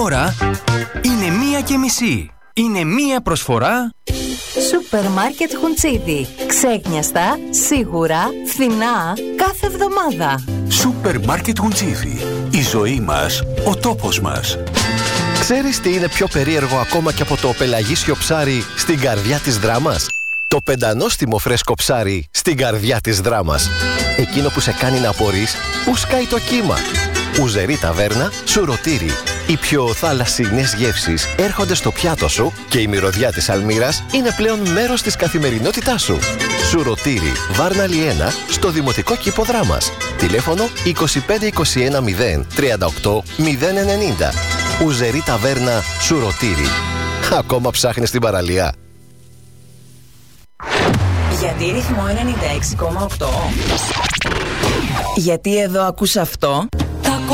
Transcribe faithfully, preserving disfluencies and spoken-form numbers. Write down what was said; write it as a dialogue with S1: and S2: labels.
S1: ώρα είναι μία και μισή. Είναι μία προσφορά
S2: Σούπερ Μάρκετ Χουντσίδι. Ξέκνιαστα, σίγουρα, φθηνά, κάθε εβδομάδα.
S3: Σούπερ Μάρκετ Χουντσίδι. Η ζωή μας, ο τόπος μας.
S4: Ξέρεις τι είναι πιο περίεργο ακόμα και από το πελαγίσιο ψάρι στην καρδιά της Δράμας? Το πεντανόστιμο φρέσκο ψάρι στην καρδιά της Δράμας. Εκείνο που σε κάνει να απορείς που σκάει το κύμα. Ουζερή ταβέρνα, σουρωτήρι. Οι πιο θαλασσινές γεύσεις έρχονται στο πιάτο σου και η μυρωδιά της αλμύρας είναι πλέον μέρος της καθημερινότητάς σου. Σουρωτήρι, Βάρναλη ένα, στο Δημοτικό Κήπο Δράμας. Τηλέφωνο είκοσι πέντε είκοσι ένα μηδέν τριάντα οκτώ μηδέν ενενήντα. Ουζερή ταβέρνα, σουρωτήρι. Ακόμα ψάχνεις την παραλία?
S5: Γιατί ρυθμό ενενήντα έξι κόμμα οκτώ? Γιατί εδώ ακούς αυτό?